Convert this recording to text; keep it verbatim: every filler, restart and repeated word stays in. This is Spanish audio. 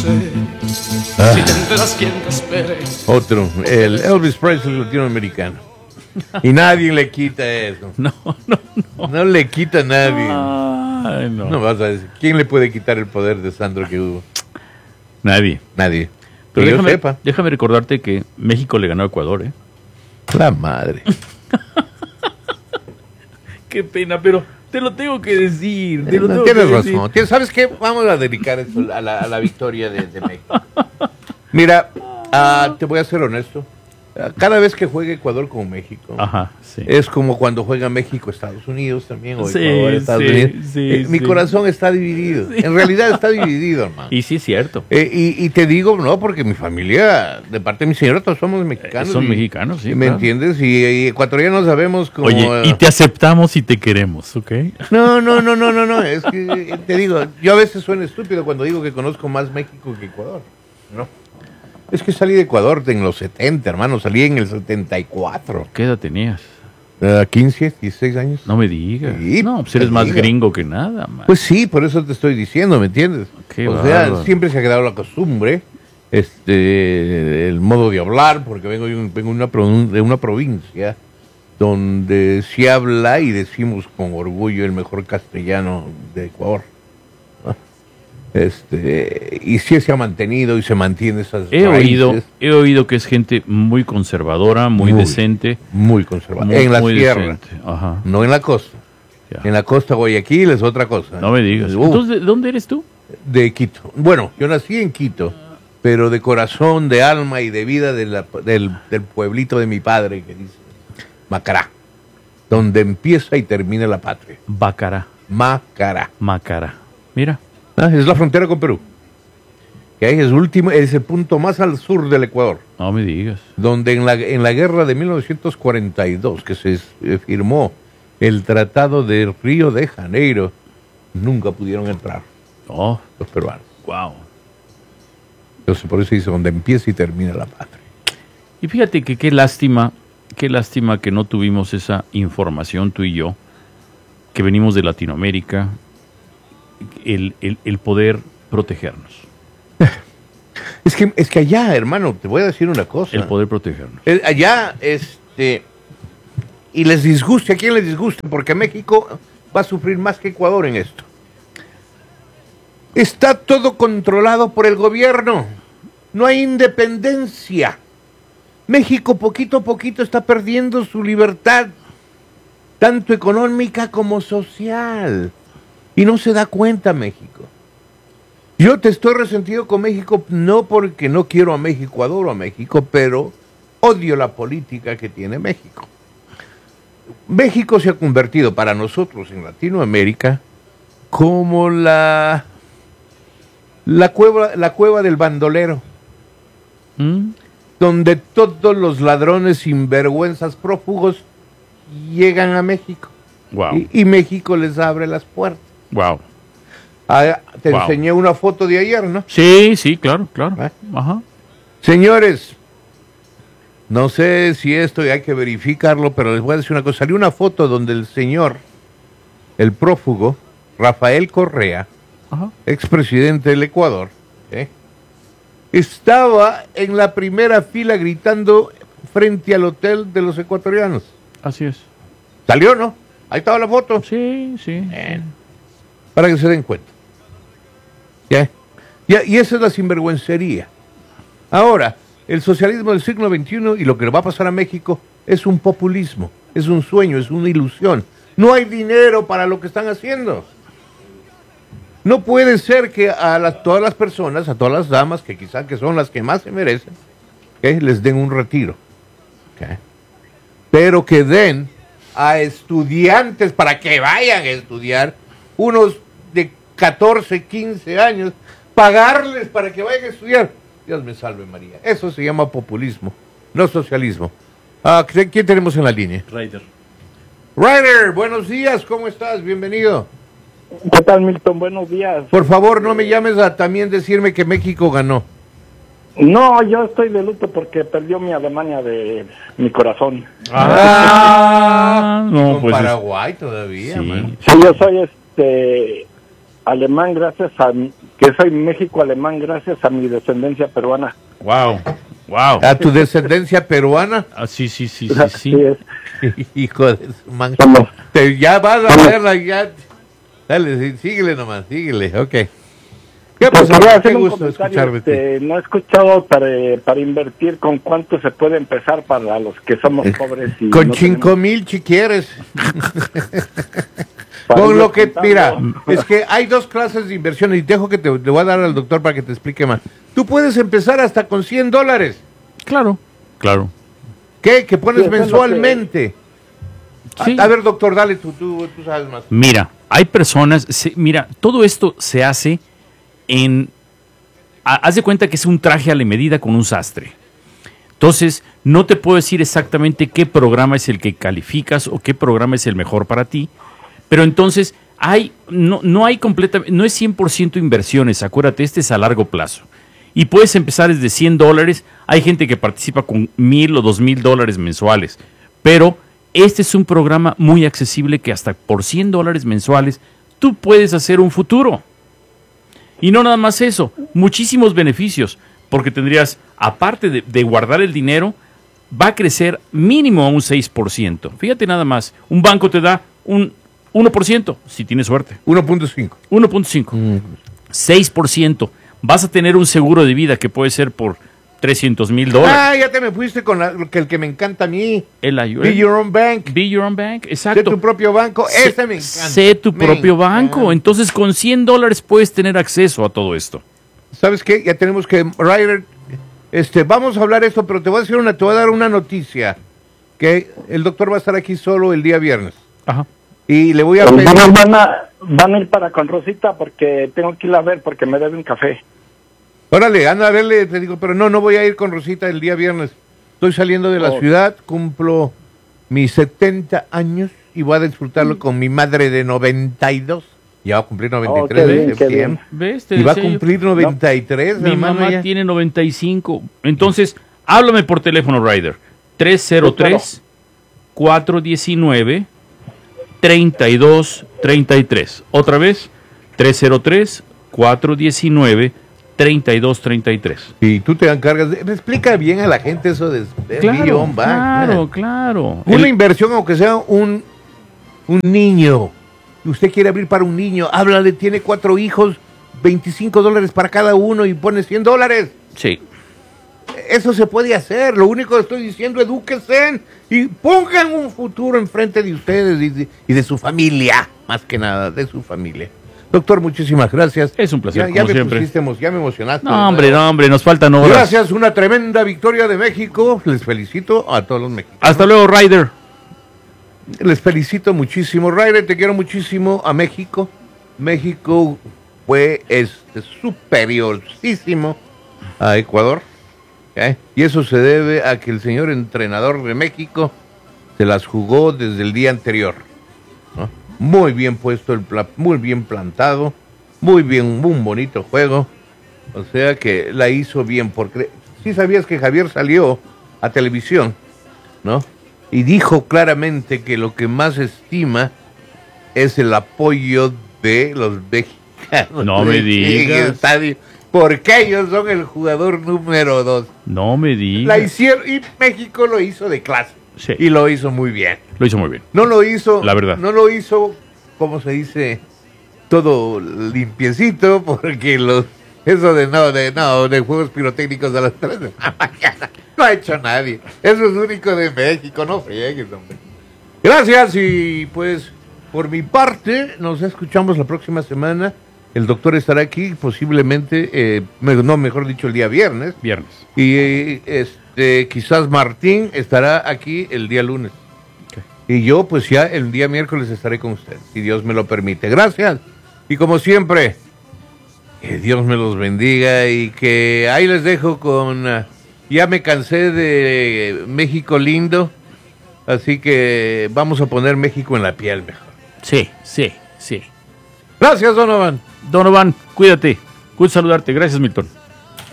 sé Ah. si te enteras quién te espere. Otro, el Elvis Presley latinoamericano. Y nadie le quita eso. No, no, no. No le quita a nadie. Ay, no. No vas a decir, ¿quién le puede quitar el poder de Sandro que hubo? Nadie. Nadie. Pero Que yo déjame, sepa. déjame recordarte que México le ganó a Ecuador, ¿eh? La madre. Qué pena, pero te lo tengo que decir. Te lo No, tengo tienes que razón. decir. Tienes- ¿Sabes qué? Vamos a dedicar eso a la, a la victoria de, de México. Mira, ah, te voy a ser honesto. Ah, Cada vez que juega Ecuador con México, Ajá, sí. es como cuando juega México Estados Unidos también, o Sí, Ecuador Estados sí, Unidos. sí, Eh, Mi sí. corazón está dividido. En realidad está dividido, hermano. Y sí, es cierto. Eh, y, y te digo, no, porque mi familia, de parte de mi señora, todos somos mexicanos. Eh, son y- mexicanos, sí, y ¿Me claro. entiendes? Y, y ecuatorianos sabemos como... Oye, y te aceptamos y te queremos, ¿ok? No, no, no, no, no, no, es que eh, te digo, yo a veces sueno estúpido cuando digo que conozco más México que Ecuador, ¿no? Es que salí de Ecuador en los setenta, hermano, salí en el setenta y cuatro. ¿Qué edad tenías? Uh, quince, dieciséis años. No me digas. Sí, no, pues eres te más digo. gringo que nada, man. Pues sí, por eso te estoy diciendo, ¿me entiendes? Qué o sea, bárbaro. siempre se ha quedado la costumbre, este, el modo de hablar, porque vengo, de un- vengo de, una, provin- de una provincia donde se habla y decimos con orgullo el mejor castellano de Ecuador. ¿no? Este, y sí se ha mantenido y se mantiene esas He raíces oído, he oído que es gente muy conservadora, muy, Muy. decente. muy conservadas. Muy, En la muy sierra, decente. Ajá. no en la costa. Ya. En la costa Guayaquil es otra cosa. No me digas. Uh, Entonces, ¿de dónde eres tú? De Quito. Bueno, yo nací en Quito, pero de corazón, de alma y de vida de la- del, del pueblito de mi padre, que dice Macará, donde empieza y termina la patria. Bacará, Macará. Macará. Mira. Ah, es la frontera con Perú. Que ahí es, último, es el punto más al sur del Ecuador, No me digas. donde en la, en la guerra de mil novecientos cuarenta y dos, que se eh, firmó el Tratado de Río de Janeiro, nunca pudieron entrar Oh, los peruanos. wow. Entonces, por eso dice, donde empieza y termina la patria. Y fíjate que qué lástima, qué lástima que no tuvimos esa información tú y yo, que venimos de Latinoamérica, el, el, el poder protegernos. Es que, es que allá, hermano, te voy a decir una cosa. El poder protegernos. Eh, Allá, este, y les disguste, a quién les disguste, porque México va a sufrir más que Ecuador en esto. Está todo controlado por el gobierno. No hay independencia. México poquito a poquito está perdiendo su libertad, tanto económica como social. Y no se da cuenta México. Yo te estoy resentido con México, no porque no quiero a México, adoro a México, pero odio la política que tiene México. México se ha convertido para nosotros en Latinoamérica como la, la, cueva, la cueva del bandolero, ¿Mm? donde todos los ladrones sinvergüenzas prófugos llegan a México. Wow. Y, y México les abre las puertas. Wow. Ah, te Wow. enseñé una foto de ayer, ¿no? Sí, sí, claro, claro. ¿Eh? Ajá. Señores, no sé si esto hay que verificarlo, pero les voy a decir una cosa. Salió una foto donde el señor, el prófugo, Rafael Correa, Ajá. expresidente del Ecuador, ¿eh? estaba en la primera fila gritando frente al hotel de los ecuatorianos. Así es. ¿Salió, no? Ahí estaba la foto. Sí, sí. Bueno, para que se den cuenta. ¿Ya? Ya, y esa es la sinvergüencería. Ahora, el socialismo del siglo veintiuno y lo que le va a pasar a México es un populismo, es un sueño, es una ilusión. No hay dinero para lo que están haciendo. No puede ser que a las, todas las personas, a todas las damas, que quizás que son las que más se merecen, ¿okay? les den un retiro. ¿Okay? Pero que den a estudiantes para que vayan a estudiar, unos de catorce, quince años, pagarles para que vayan a estudiar. Dios me salve María. Eso se llama populismo, no socialismo. Ah, ¿quién tenemos en la línea? Ryder. Ryder, buenos días, ¿cómo estás? Bienvenido. ¿Qué tal, Milton? Buenos días. Por favor, no me llames a también decirme que México ganó. No, yo estoy de luto porque perdió mi Alemania de mi corazón. Ah, no, con pues es- Paraguay todavía, Sí. man. Sí, yo soy este alemán gracias a, que soy México-alemán gracias a mi descendencia peruana. Wow, wow. ¿A tu descendencia peruana? Ah, sí, sí, sí, sí, Así sí. es. Hijo de su man. Somos- Te- Ya vas a verla, ya. Dale, sí, síguele nomás, síguele, ok. ¿Qué Pues, pasó? quería hacer Qué un gusto comentario, escuchar de ti. este, no he escuchado para, para invertir con cuánto se puede empezar para los que somos pobres. Y Con no cinco tenemos mil si quieres. para Con ir lo que, juntando. mira, es que hay dos clases de inversiones y dejo que te le voy a dar al doctor para que te explique más. Tú puedes empezar hasta con cien dólares. Claro, claro. ¿Qué? Que pones Sí, eso es lo mensualmente. Sí. A, a ver, doctor, dale, tú, tú, tú sabes más. Mira, hay personas, se- mira, todo esto se hace en, ha- haz de cuenta que es un traje a la medida con un sastre. Entonces, no te puedo decir exactamente qué programa es el que calificas o qué programa es el mejor para ti, pero entonces hay, no, no hay completamente, no es cien por ciento inversiones, acuérdate, este es a largo plazo. Y puedes empezar desde cien dólares, hay gente que participa con mil o dos mil dólares mensuales, pero este es un programa muy accesible que hasta por cien dólares mensuales tú puedes hacer un futuro. Y no nada más eso, muchísimos beneficios, porque tendrías, aparte de, de guardar el dinero, va a crecer mínimo a un seis por ciento. Fíjate nada más, un banco te da un uno por ciento, si tienes suerte. uno punto cinco. uno punto cinco. seis por ciento. Vas a tener un seguro de vida que puede ser por trescientos mil dólares. Ah, ya te me fuiste con la- que el que me encanta a mí. El ayuda. Be your own bank. Be your own bank, De exacto. tu propio banco. Sé- Ese me encanta. Sé tu Me propio banco. encanta. Entonces, con cien dólares puedes tener acceso a todo esto. ¿Sabes qué? Ya tenemos que... Ryder, este, vamos a hablar esto, pero te voy a decir una, te voy a dar una noticia. Que el doctor va a estar aquí solo el día viernes. Ajá. Y le voy a Pues pedir... van, a- van a, van a ir para con Rosita porque tengo que ir a ver porque me debe un café. Órale, anda a verle, te digo, pero no, no voy a ir con Rosita el día viernes. Estoy saliendo de la Oh. ciudad, cumplo mis setenta años y voy a disfrutarlo con mi madre de noventa y dos. Ya va a cumplir noventa y tres Oh, qué de bien, qué septiembre. ¿Ves? Te Y va a decía yo. cumplir noventa y tres, Mi hermano, mamá ya. tiene noventa y cinco. Entonces, háblame por teléfono, Ryder. tres cero tres, cuatro uno nueve, tres dos tres tres. Otra vez, tres cero tres, cuatro uno nueve, tres dos tres tres. Y tú te encargas de... Explica bien a la gente eso de... de Claro, Billón Bank, claro, man. claro. Una El- inversión, aunque sea un, un niño. Usted quiere abrir para un niño. Háblale, tiene cuatro hijos, veinticinco dólares para cada uno y pone cien dólares. Sí. Eso se puede hacer. Lo único que estoy diciendo, edúquense y pongan un futuro enfrente de ustedes y de, y de su familia. Más que nada, de su familia. Doctor, muchísimas gracias. Es un placer, Ya, ya como me siempre. pusiste emo- ya me emocionaste. No, hombre, no, hombre, nos faltan horas. Gracias, una tremenda victoria de México. Les felicito a todos los mexicanos. Hasta luego, Ryder. Les felicito muchísimo. Ryder, te quiero muchísimo a México. México fue este, superiorísimo a Ecuador. ¿eh? Y eso se debe a que el señor entrenador de México se las jugó desde el día anterior. ¿no? Muy bien puesto, el pla- muy bien plantado, muy bien, un bonito juego. O sea que la hizo bien. Porque sí sabías que Javier salió a televisión, ¿no? Y dijo claramente que lo que más estima es el apoyo de los mexicanos. No me en el digas. estadio, porque ellos son el jugador número dos. No me La digas. hicieron y México lo hizo de clase. Sí. Y lo hizo muy bien. Lo hizo muy bien. No lo hizo, La verdad. no lo hizo, como se dice, todo limpiecito, porque los eso de no, de no, de juegos pirotécnicos a las tres de la mañana, no ha hecho nadie. Eso es único de México, no friegues, hombre. Gracias y pues por mi parte nos escuchamos la próxima semana. El doctor estará aquí posiblemente, eh, me- no, mejor dicho, el día viernes. Viernes. Y eh, este quizás Martín estará aquí el día lunes. Ok. Y yo pues ya el día miércoles estaré con usted, si Dios me lo permite. Gracias. Y como siempre, que Dios me los bendiga y que ahí les dejo con... ah, ya me cansé de México lindo, así que vamos a poner México en la piel mejor. Sí, sí, sí. Gracias, Donovan. Donovan, cuídate. Gusto saludarte. Gracias, Milton.